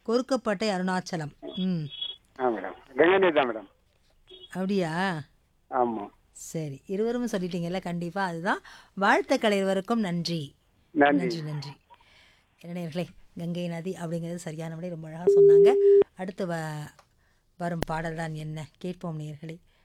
கொருக்கப்பட்டை அருணாச்சலம். ம். மேடம். கங்கை நீர் தான் மேடம். அப்படியா? ஆமாம். சரி. இருவரும் சொல்லிட்டீங்கல்ல, கண்டிப்பா அதுதான். வாழ்த்துக்கள் இருவருக்கும். நன்றி. நன்றி. நன்றி, நன்றி. என்ன நேயர்களே, கங்கை நதி அப்படிங்கிறது சரியானபடி ரொம்ப அழகாக சொன்னாங்க. அடுத்து வரும் பாடல் தான் என்ன கேட்போம் நேயர்களே.